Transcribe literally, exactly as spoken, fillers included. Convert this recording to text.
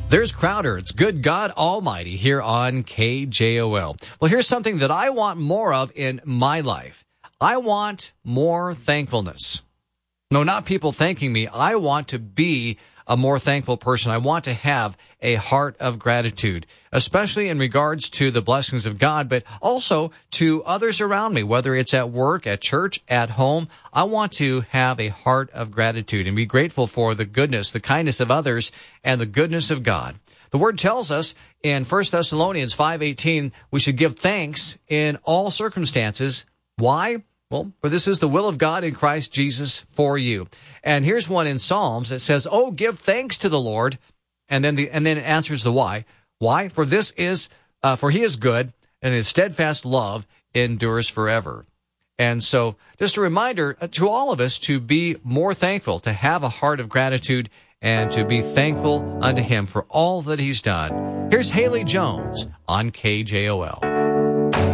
There's Crowder. It's Good God Almighty here on K J O L. Well, here's something that I want more of in my life. I want more thankfulness. No, not people thanking me. I want to be a more thankful person. I want to have a heart of gratitude, especially in regards to the blessings of God, but also to others around me, whether it's at work, at church, at home. I want to have a heart of gratitude and be grateful for the goodness, the kindness of others, and the goodness of God. The Word tells us in First Thessalonians five eighteen, we should give thanks in all circumstances. Why? Well, for this is the will of God in Christ Jesus for you. And here's one in Psalms that says, "Oh, give thanks to the Lord," and then the and then it answers the why. Why? For this is uh, for He is good, and His steadfast love endures forever. And so, just a reminder to all of us to be more thankful, to have a heart of gratitude, and to be thankful unto Him for all that He's done. Here's Haley Jones on K J O L.